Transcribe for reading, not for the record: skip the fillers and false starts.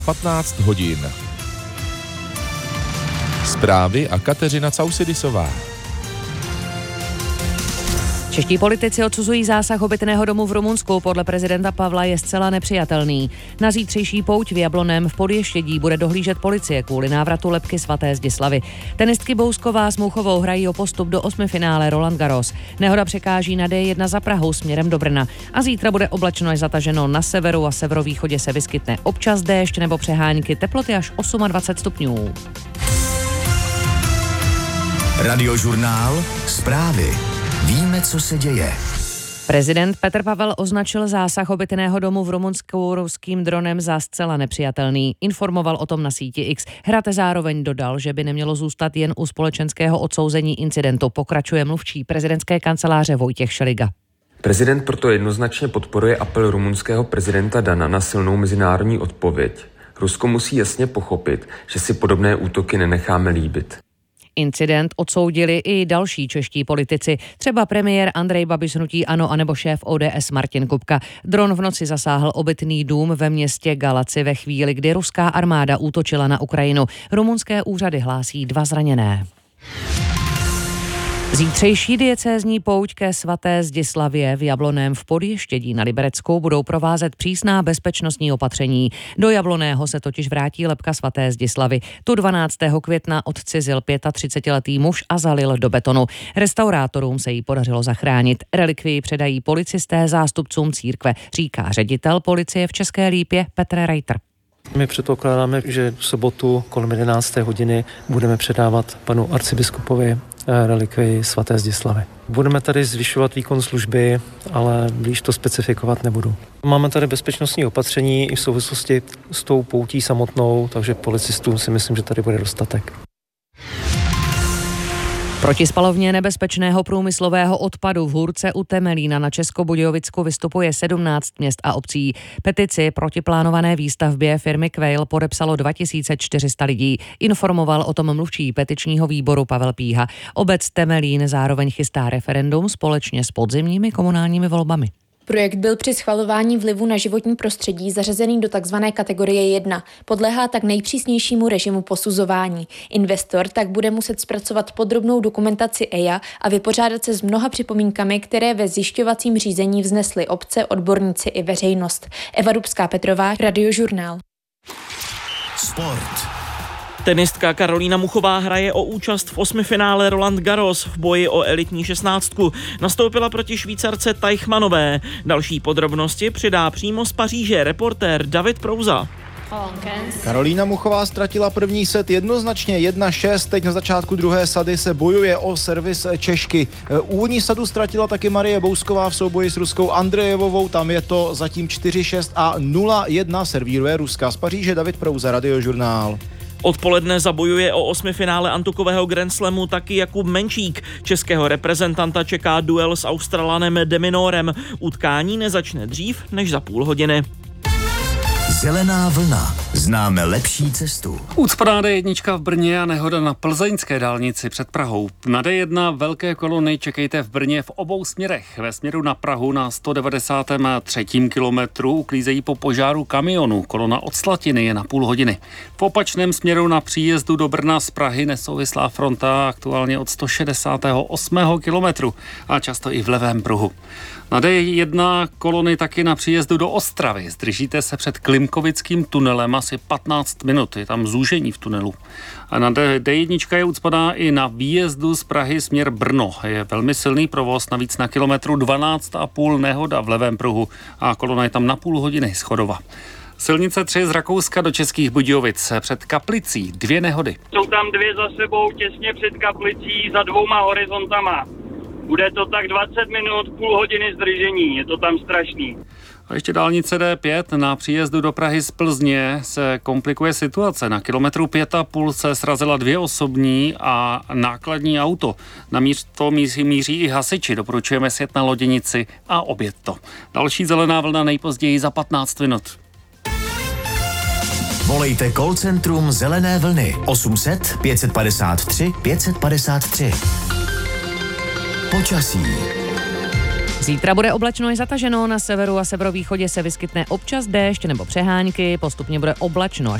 15 hodin. Zprávy a Kateřina Causidisová. Čeští politici odsuzují zásah obytného domu v Rumunsku. Podle prezidenta Pavla je zcela nepřijatelný. Na zítřejší pouť v Jablonném v Podještědí bude dohlížet policie kvůli návratu lebky svaté Zdislavy. Tenistky Bousková s Mouchovou hrají o postup do 8. finále Roland Garros. Nehoda překáží na D1 za Prahou směrem do Brna. A zítra bude oblačno až zataženo. Na severu a severovýchodě se vyskytne občas déšť nebo přehánky, teploty až 28 stupňů. Radiožurnál Zprávy. Víme, co se děje. Prezident Petr Pavel označil zásah obytného domu v Rumunsku ruským dronem za zcela nepřijatelný. Informoval o tom na síti X. Hrad zároveň dodal, že by nemělo zůstat jen u společenského odsouzení incidentu. Pokračuje mluvčí prezidentské kanceláře Vojtěch Šeliga. Prezident proto jednoznačně podporuje apel rumunského prezidenta Dana na silnou mezinárodní odpověď. Rusko musí jasně pochopit, že si podobné útoky nenecháme líbit. Incident odsoudili i další čeští politici, třeba premiér Andrej Babiš hnutí ANO anebo šéf ODS Martin Kupka. Dron v noci zasáhl obytný dům ve městě Galaci ve chvíli, kdy ruská armáda útočila na Ukrajinu. Rumunské úřady hlásí 2 zraněné. Zítřejší diecézní pouť ke svaté Zdislavě v Jablonném v Podještědí na Liberecku budou provázet přísná bezpečnostní opatření. Do Jablonného se totiž vrátí lebka svaté Zdislavy. Tu 12. května odcizil 35letý muž a zalil do betonu. Restaurátorům se jí podařilo zachránit. Relikvii předají policisté zástupcům církve, říká ředitel policie v České Lípě Petr Reiter. My předpokládáme, že v sobotu kolem 11. hodiny budeme předávat panu arcibiskupovi relikvii svaté Zdislavy. Budeme tady zvyšovat výkon služby, ale blíž to specifikovat nebudu. Máme tady bezpečnostní opatření i v souvislosti s tou poutí samotnou, takže policistům si myslím, že tady bude dostatek. Proti spalovně nebezpečného průmyslového odpadu v Hůrce u Temelína na Českobudějovicku vystupuje 17 měst a obcí. Petici proti plánované výstavbě firmy Quail podepsalo 2400 lidí. Informoval o tom mluvčí petičního výboru Pavel Píha. Obec Temelín zároveň chystá referendum společně s podzimními komunálními volbami. Projekt byl při schvalování vlivu na životní prostředí zařazený do tzv. Kategorie 1. Podléhá tak nejpřísnějšímu režimu posuzování. Investor tak bude muset zpracovat podrobnou dokumentaci EIA a vypořádat se s mnoha připomínkami, které ve zjišťovacím řízení vznesly obce, odborníci i veřejnost. Eva Dubská-Petrová, Radiožurnál. Sport. Tenistka Karolína Muchová hraje o účast v 8. finále Roland Garros v boji o elitní 16. Nastoupila proti Švýcarce Teichmannové. Další podrobnosti přidá přímo z Paříže reportér David Prouza. Karolína Muchová ztratila první set jednoznačně 1-6, teď na začátku druhé sady se bojuje o servis Češky. Úvodní sadu ztratila taky Marie Bousková v souboji s ruskou Andrejevovou, tam je to zatím 4-6 a 0-1 servíruje Ruska. Z Paříže David Prouza, Radiožurnál. Odpoledne zabojuje o 8. finále antukového Grand Slamu taky Jakub Menčík. Českého reprezentanta čeká duel s Australanem De Minorem. Utkání nezačne dřív než za půl hodiny. Zelená vlna. Známe lepší cestu. Ucpaná D1 v Brně a nehoda na plzeňské dálnici před Prahou. Na D1 velké kolony čekejte v Brně v obou směrech. Ve směru na Prahu na 193. kilometru uklízejí po požáru kamionu. Kolona od Slatiny je na půl hodiny. V opačném směru na příjezdu do Brna z Prahy nesouvislá fronta aktuálně od 168. kilometru a často i v levém pruhu. Na D1 kolony taky na příjezdu do Ostravy. Zdržíte se před Klimkovickým tunelem asi 15 minut. Je tam zúžení v tunelu. A na D1 je ucpaná i na výjezdu z Prahy směr Brno. Je velmi silný provoz, navíc na kilometru 12,5 nehoda v levém pruhu a kolona je tam na půl hodiny schodova. Silnice 3 z Rakouska do Českých Budějovic. Před Kaplicí 2 nehody. Jsou tam 2 za sebou těsně před Kaplicí za 2 horizontama. Bude to tak 20 minut, půl hodiny zdržení, je to tam strašný. A ještě dálnice D5 na příjezdu do Prahy z Plzně se komplikuje situace. Na kilometru 5,5 se srazila 2 osobní a nákladní auto. Na místo míří i hasiči. Doporučujeme sjet na loděnici a objet to. Další zelená vlna nejpozději za 15 minut. Volejte call centrum Zelené vlny 800 553 553. Počasí. Zítra bude oblačno i zataženo, na severu a severovýchodě se vyskytne občas déšť nebo přehánky, postupně bude oblačno až